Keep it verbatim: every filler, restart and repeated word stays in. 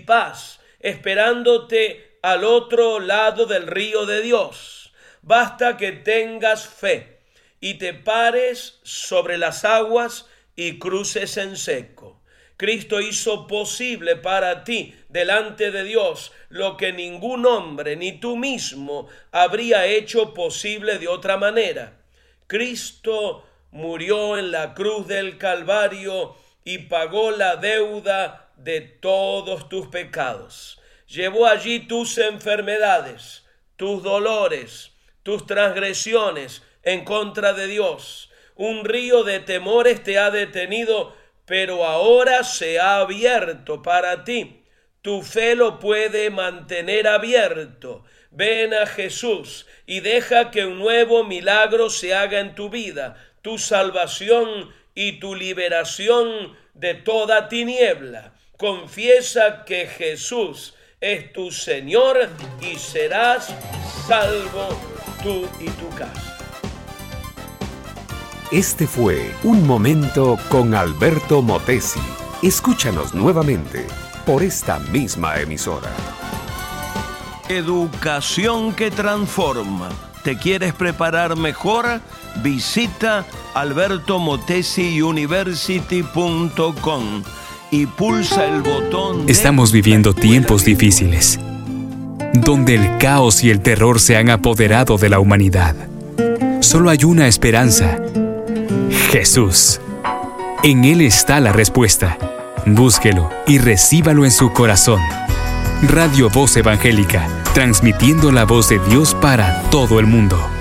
paz, esperándote al otro lado del río de Dios. Basta que tengas fe y te pares sobre las aguas y cruces en seco. Cristo hizo posible para ti delante de Dios lo que ningún hombre ni tú mismo habría hecho posible de otra manera. Cristo murió en la cruz del Calvario y pagó la deuda de todos tus pecados. Llevó allí tus enfermedades, tus dolores, tus transgresiones en contra de Dios. Un río de temores te ha detenido, pero ahora se ha abierto para ti. Tu fe lo puede mantener abierto. Ven a Jesús y deja que un nuevo milagro se haga en tu vida, tu salvación y tu liberación de toda tiniebla. Confiesa que Jesús es tu Señor y serás salvo tú y tu casa. Este fue Un Momento con Alberto Motesi. Escúchanos nuevamente por esta misma emisora. Educación que transforma. ¿Te quieres preparar mejor? Visita alberto motesi university punto com y pulsa el botón de... Estamos viviendo tiempos difíciles, donde el caos y el terror se han apoderado de la humanidad. Solo hay una esperanza: Jesús. En Él está la respuesta. Búsquelo y recíbalo en su corazón. Radio Voz Evangélica, transmitiendo la voz de Dios para todo el mundo.